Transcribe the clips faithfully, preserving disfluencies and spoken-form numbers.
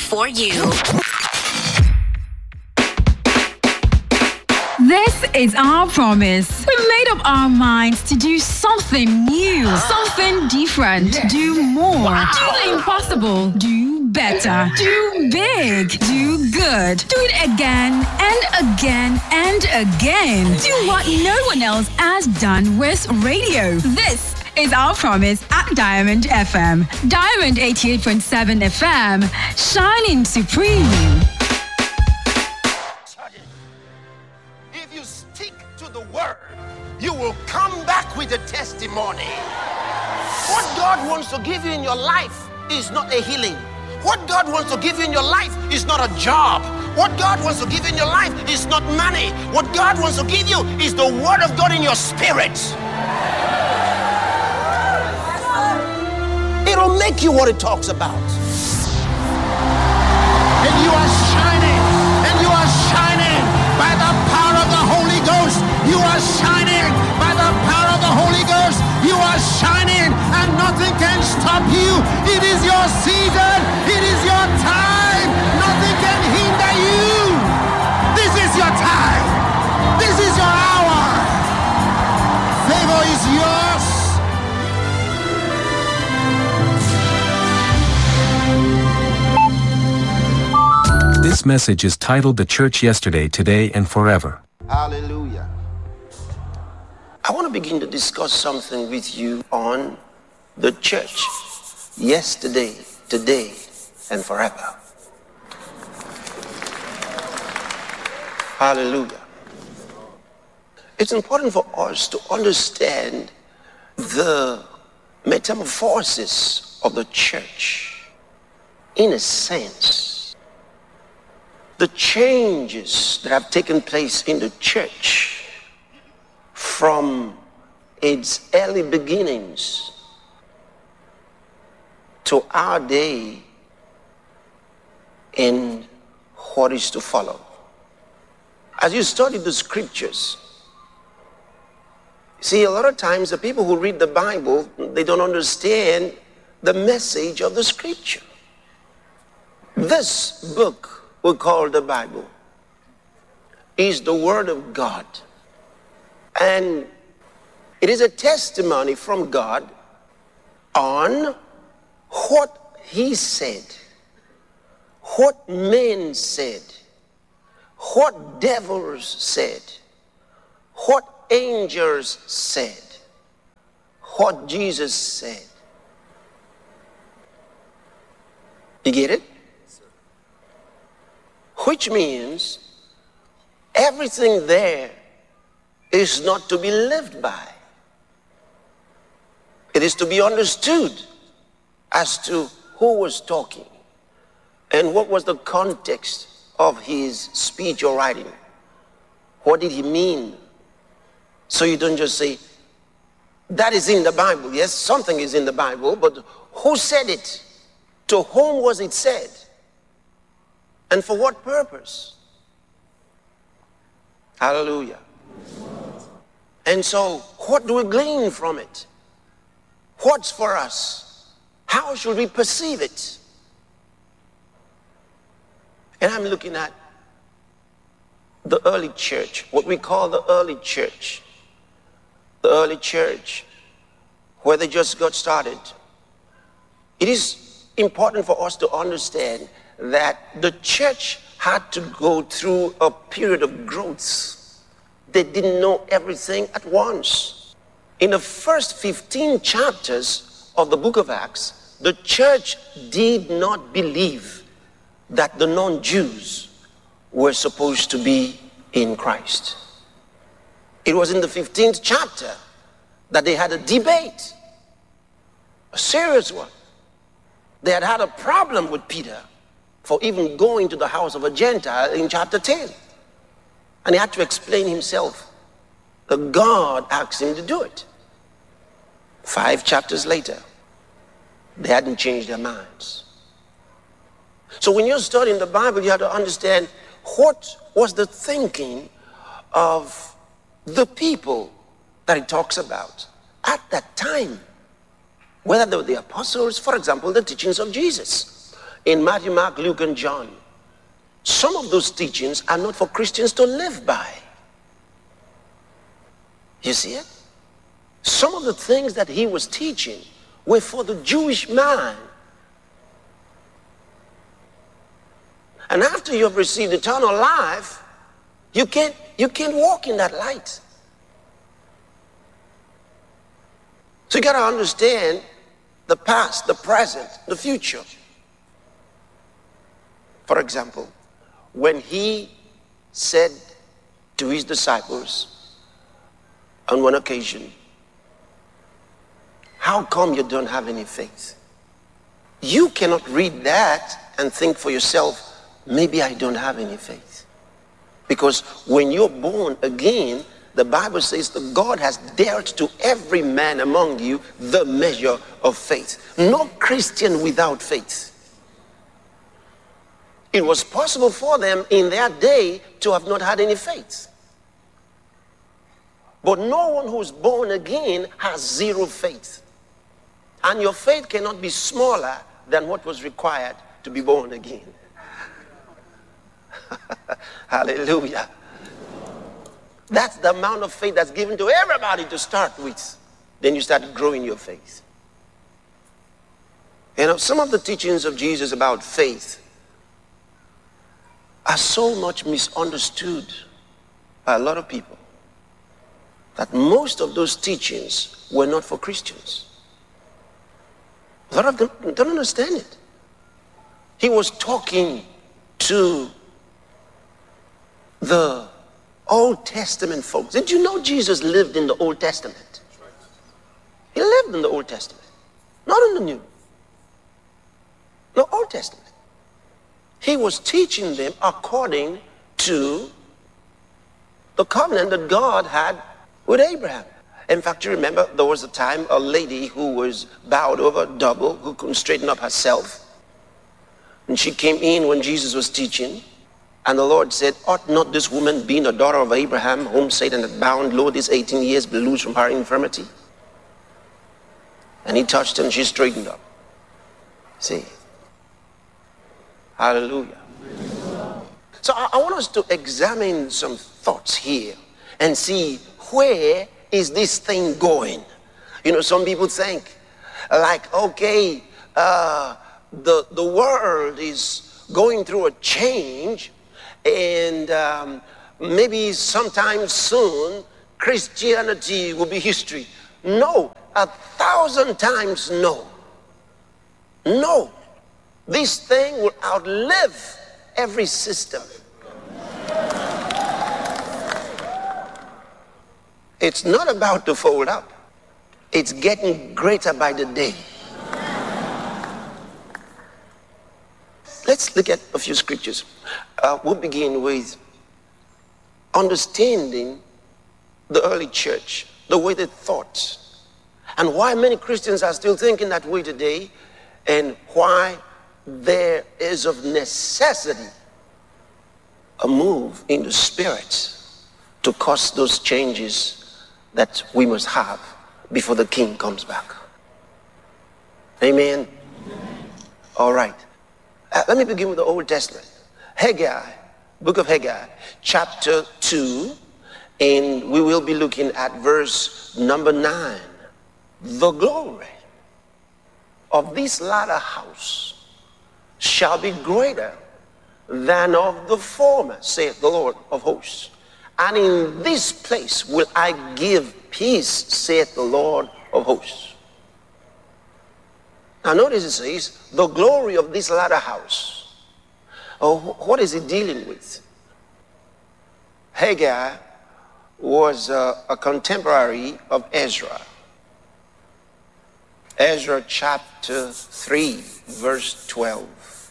for you. This is our promise. We made up our minds to do something new, something different, yes. do more, wow. do the impossible, do better, do big, do good, do it again and again and again. Do what no one else has done with radio. This is our promise at Diamond F M. Diamond eighty-eight point seven F M, shining supreme. You will come back with a testimony. What God wants to give you in your life is not a healing. What God wants to give you in your life is not a job. What God wants to give you in your life is not money. What God wants to give you is the word of God in your spirit. It'll make you what it talks about. And you are shining, and you are shining by the power of the Holy Ghost. You are shining by the power of the Holy Ghost. You are shining and nothing can stop you. It is your season. It is your time. Nothing can hinder you. This is your time. This is your hour. Favor is yours. This message is titled The Church Yesterday, Today, and Forever. Hallelujah. I want to begin to discuss something with you on the church yesterday, today, and forever. Hallelujah. It's important for us to understand the metamorphosis of the church. In a sense, the changes that have taken place in the church from its early beginnings to our day and what is to follow. As you study the scriptures, see, a lot of times the people who read the Bible, they don't understand the message of the scripture. This book we call the Bible is the Word of God. And it is a testimony from God on what He said, what men said, what devils said, what angels said, what Jesus said. You get it? Which means everything there is not to be lived by. It is to be understood as to who was talking and what was the context of his speech or writing. What did he mean? So you don't just say, that is in the Bible. Yes, something is in the Bible, but who said it? To whom was it said? And for what purpose? Hallelujah. And so, what do we glean from it? What's for us? How should we perceive it? And I'm looking at the early church, what we call the early church. The early church, where they just got started. It is important for us to understand that the church had to go through a period of growth. They didn't know everything at once. In the first fifteen chapters of the book of Acts, the church did not believe that the non-Jews were supposed to be in Christ. It was in the fifteenth chapter that they had a debate, a serious one. They had had a problem with Peter for even going to the house of a Gentile in chapter ten. And he had to explain himself. The God asked him to do it. Five chapters later, they hadn't changed their minds. So when you're studying the Bible, you have to understand what was the thinking of the people that it talks about at that time. Whether they were the apostles, for example, the teachings of Jesus. in Matthew, Mark, Luke, and John, some of those teachings are not for Christians to live by. You see it? Some of the things that he was teaching were for the Jewish man. And after you have received eternal life, you can't, you can't walk in that light. So you got to understand the past, the present, the future. For example, when he said to his disciples on one occasion, how come you don't have any faith? You cannot read that and think for yourself, maybe I don't have any faith. Because when you're born again, the Bible says that God has dealt to every man among you the measure of faith. No Christian without faith. It was possible for them in their day to have not had any faith. But no one who's born again has zero faith. And your faith cannot be smaller than what was required to be born again. Hallelujah. That's the amount of faith that's given to everybody to start with. Then you start growing your faith. You know, some of the teachings of Jesus about faith are so much misunderstood by a lot of people that most of those teachings were not for Christians. A lot of them don't understand it. He was talking to the Old Testament folks. Did you know Jesus lived in the Old Testament? He lived in the Old Testament, not in the New. The Old Testament. He was teaching them according to the covenant that God had with Abraham. In fact, you remember there was a time a lady who was bowed over double, who couldn't straighten up herself. And she came in when Jesus was teaching. And the Lord said, ought not this woman, being a daughter of Abraham, whom Satan had bound, lo, these eighteen years, be loosed from her infirmity? And he touched her and she straightened up. See? Hallelujah. So I, I want us to examine some thoughts here and see where is this thing going. You know, some people think like, okay, uh, the, the world is going through a change, and um, maybe sometime soon Christianity will be history. No, a thousand times no. No, this thing will outlive every system. It's not about to fold up. It's getting greater by the day. Let's look at a few scriptures. Uh, we'll begin with understanding the early church, the way they thought, and why many Christians are still thinking that way today, and why there is of necessity a move in the spirit to cause those changes that we must have before the King comes back. Amen? Amen. All right. Uh, let me begin with the Old Testament. Haggai, book of Haggai, chapter two, and we will be looking at verse number nine. The glory of this latter house shall be greater than of the former, saith the Lord of hosts. And in this place will I give peace, saith the Lord of hosts. Now notice it says, the glory of this latter house. Oh, what is it dealing with? Haggai was uh, a contemporary of Ezra. Ezra chapter three, verse twelve.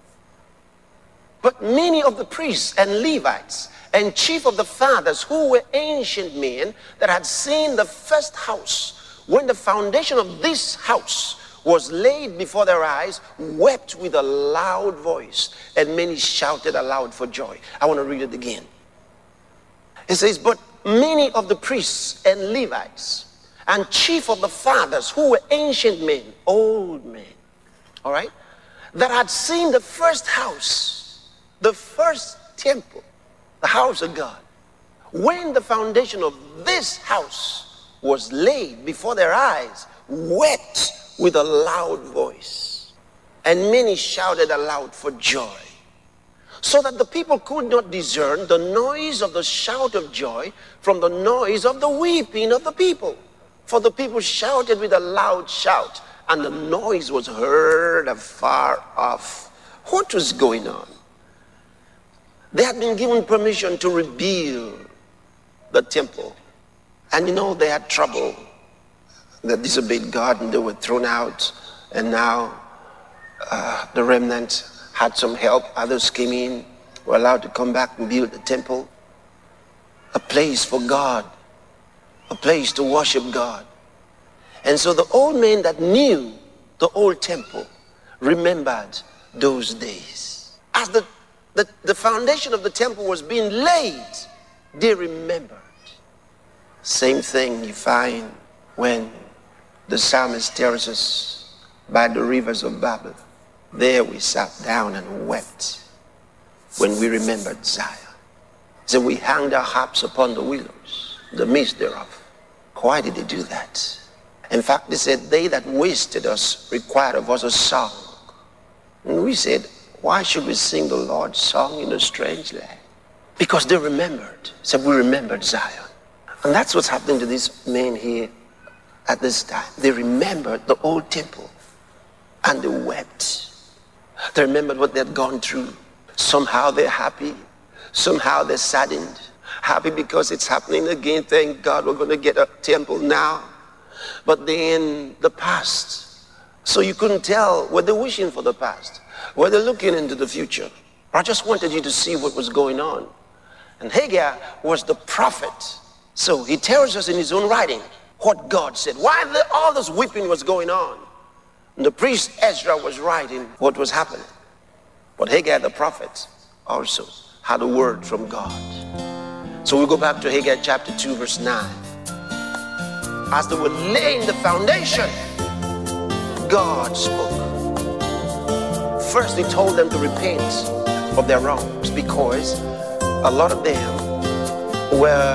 But many of the priests and Levites and chief of the fathers, who were ancient men that had seen the first house, when the foundation of this house was laid before their eyes, wept with a loud voice, and many shouted aloud for joy. I want to read it again. It says, but many of the priests and Levites and chief of the fathers, who were ancient men, old men, all right, that had seen the first house, the first temple, the house of God, when the foundation of this house was laid before their eyes, wept with a loud voice. And many shouted aloud for joy, so that the people could not discern the noise of the shout of joy from the noise of the weeping of the people. For the people shouted with a loud shout, and the noise was heard afar off. What was going on? They had been given permission to rebuild the temple. And you know, they had trouble. They disobeyed God and they were thrown out. And now uh, the remnant had some help. Others came in, were allowed to come back and build the temple. A place for God, a place to worship God. And so the old men that knew the old temple remembered those days. As the, the, the foundation of the temple was being laid, they remembered. Same thing you find when the psalmist tells us by the rivers of Babel. There we sat down and wept when we remembered Zion. So we hanged our harps upon the willows, the midst thereof. Why did they do that? In fact, they said, they that wasted us required of us a song. And we said, why should we sing the Lord's song in a strange land? Because they remembered. So we remembered Zion. And that's what's happening to these men here at this time. They remembered the old temple and they wept. They remembered what they had gone through. Somehow they're happy. Somehow they're saddened. Happy because it's happening again. Thank God we're going to get a temple now. But then the past. So you couldn't tell, were they wishing for the past? Were they looking into the future? I just wanted you to see what was going on. And Haggai was the prophet. So he tells us in his own writing what God said. While the, all this weeping was going on, and the priest Ezra was writing what was happening. But Haggai the prophet also had a word from God. So we go back to Haggai chapter two verse nine. As they were laying the foundation, God spoke. First he told them to repent of their wrongs, because a lot of them were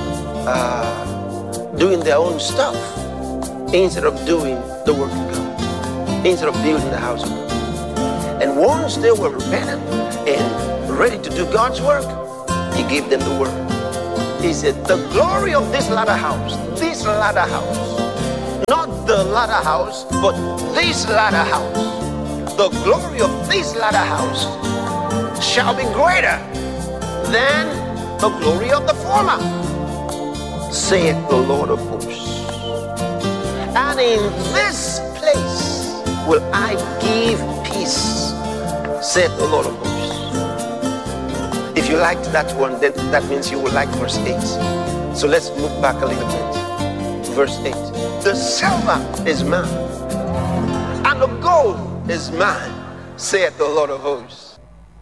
uh, doing their own stuff instead of doing the work of God, instead of building the house of God. And once they were repentant and ready to do God's work, he gave them the word. He said, the glory of this latter house, this latter house, not the latter house, but this latter house, the glory of this latter house shall be greater than the glory of the former, saith the Lord of hosts. And in this place will I give peace, saith the Lord of hosts. If you liked that one, then that means you will like verse eight. So let's move back a little bit. Verse eight. The silver is mine, and the gold is mine, saith the Lord of hosts.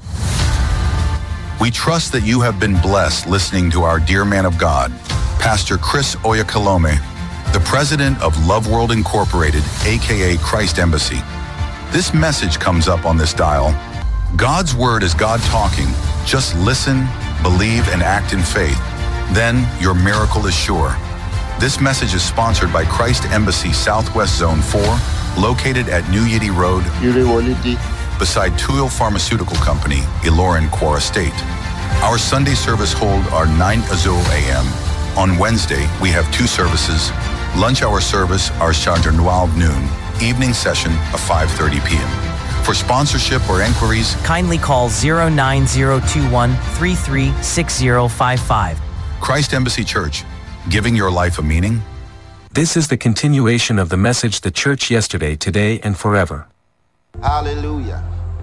We trust that you have been blessed listening to our dear man of God, Pastor Chris Oyakhilome, the president of Love World Incorporated, aka Christ Embassy. This message comes up on this dial. God's word is God talking. Just listen, believe, and act in faith. Then your miracle is sure. This message is sponsored by Christ Embassy Southwest Zone four, located at New Yiddy Road, beside Tuyil Pharmaceutical Company, Ilorin, Quora State. Our Sunday service hold are nine a m On Wednesday, we have two services. Lunch hour service are Shadr twelve noon, evening session of five thirty p m For sponsorship or inquiries, kindly call zero nine zero two one, three three six zero five five. Christ Embassy Church, giving your life a meaning. This is the continuation of the message, the church yesterday, today, and forever. Hallelujah.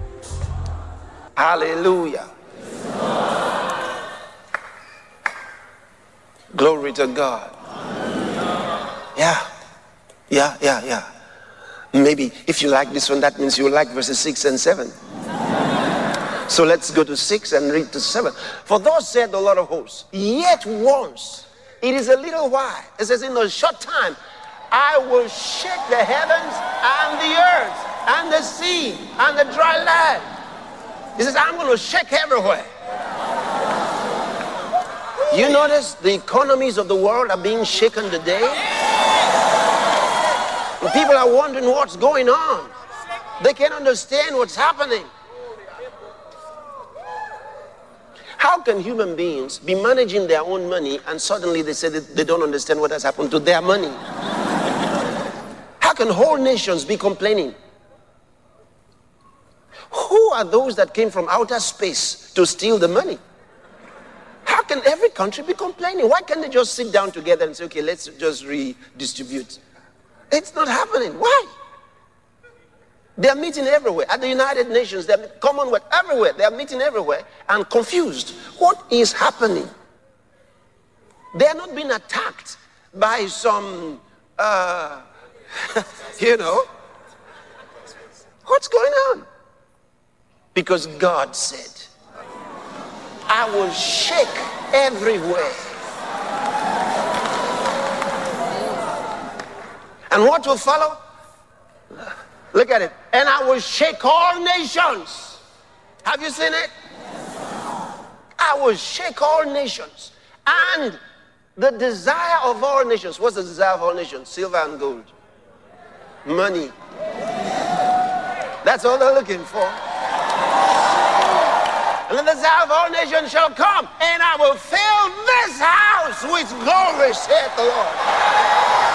Hallelujah. Glory to God. Yeah. Yeah, yeah, yeah. Maybe if you like this one, that means you like verses six and seven. So let's go to six and read to seven. For thus said the Lord of hosts, yet once, it is a little while. It says, in a short time, I will shake the heavens and the earth, and the sea and the dry land. He says, I'm going to shake everywhere. You notice the economies of the world are being shaken today? And people are wondering what's going on. They can't understand what's happening. How can human beings be managing their own money and suddenly they say that they don't understand what has happened to their money? How can whole nations be complaining? Who are those that came from outer space to steal the money? How can every country be complaining? Why can't they just sit down together and say, okay, let's just redistribute? It's not happening. Why? They're meeting everywhere. At the United Nations, they're Commonwealth, everywhere. They're meeting everywhere and confused. What is happening? They're not being attacked by some, uh, you know. What's going on? Because God said, I will shake everywhere. And what will follow? Look at it. And I will shake all nations. Have you seen it? I will shake all nations. And the desire of all nations. What's the desire of all nations? Silver and gold. Money. That's all they're looking for. And the desire of all nations shall come, and I will fill this house with glory, saith the Lord.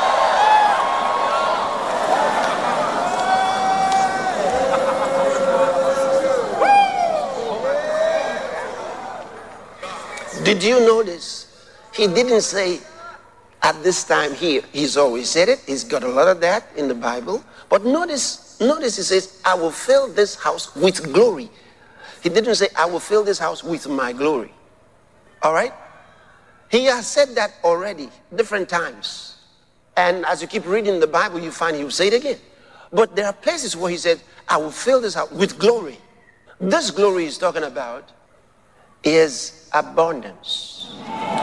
Did you notice? He didn't say at this time here. He's always said it. He's got a lot of that in the Bible. But notice, notice he says, I will fill this house with glory. He didn't say, I will fill this house with my glory. All right? He has said that already, different times. And as you keep reading the Bible, you find he will say it again. But there are places where he said, I will fill this house with glory. This glory he's talking about is abundance,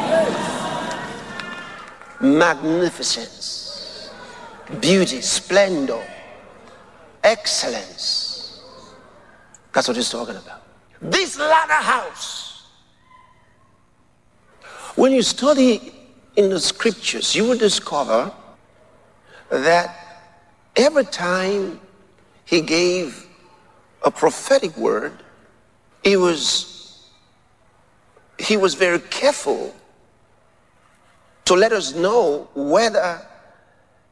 magnificence, beauty, splendor, excellence. That's what he's talking about. This latter house, when you study in the scriptures, you will discover that every time he gave a prophetic word, he was he was very careful to let us know whether